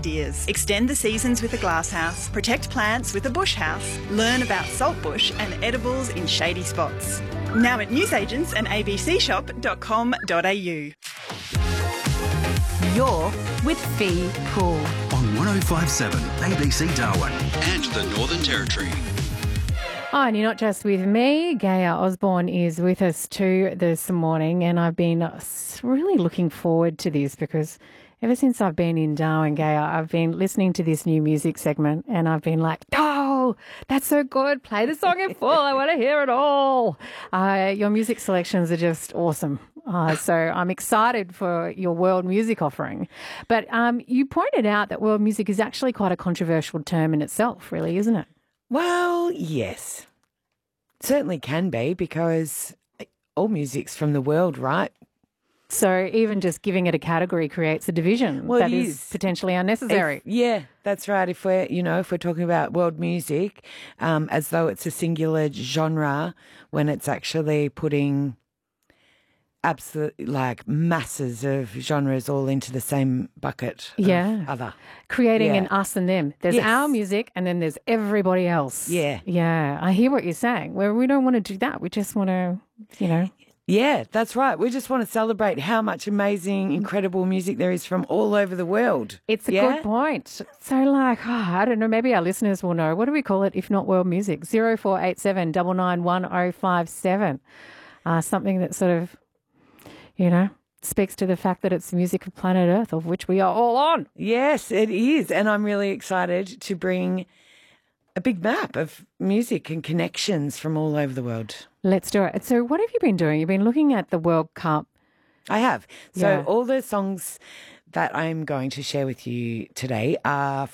ideas. Extend the seasons with a glasshouse, protect plants with a bush house, learn about saltbush and edibles in shady spots. Now at newsagents and abcshop.com.au. You're with Fee Poole on 1057 ABC Darwin and the Northern Territory. Oh, and you're not just with me. Gaia Osborne is with us too this morning, and I've been really looking forward to this because ever since I've been in Darwin, Gaia, I've been listening to this new music segment and I've been like, oh, that's so good. Play the song in full. I want to hear it all. Your music selections are just awesome. So I'm excited for your world music offering. But you pointed out that world music is actually quite a controversial term in itself, really, isn't it? Well, yes. Certainly can be because all music's from the world, right? So even just giving it a category creates a division that is potentially unnecessary. Yeah, that's right. If we're talking about world music, as though it's a singular genre, when it's actually putting absolutely like masses of genres all into the same bucket. Other. Creating an us and them. There's our music and then there's everybody else. Yeah. Yeah. I hear what you're saying. Where we don't want to do that. We just want to, Yeah, that's right. We just want to celebrate how much amazing, incredible music there is from all over the world. It's a good point. So I don't know, maybe our listeners will know. What do we call it if not world music? 0487 991 057. Something that sort of, speaks to the fact that it's music of planet Earth, of which we are all on. Yes, it is. And I'm really excited to bring a big map of music and connections from all over the world. Let's do it. So what have you been doing? You've been looking at the World Cup. I have. So all the songs that I'm going to share with you today have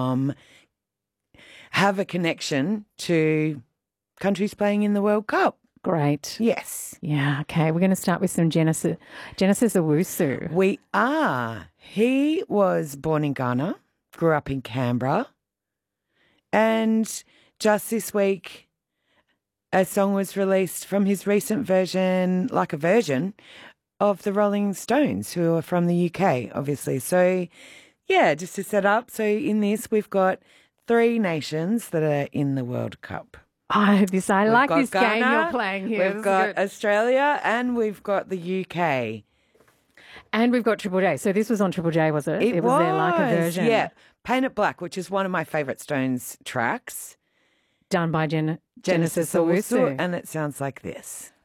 a connection to countries playing in the World Cup. Great. Yes. Yeah, okay. We're going to start with some Genesis Owusu. We are. He was born in Ghana, grew up in Canberra, and just this week a song was released from his recent version, like a version, of the Rolling Stones, who are from the UK, obviously. So, just to set up. So in this, we've got 3 nations that are in the World Cup. I like this Ghana, game you're playing here. We've got Australia and we've got the UK. And we've got Triple J. So this was on Triple J, was it? It was their like a version. Yeah. Paint It Black, which is one of my favourite Stones tracks. Done by Genesis Owusu. And it sounds like this.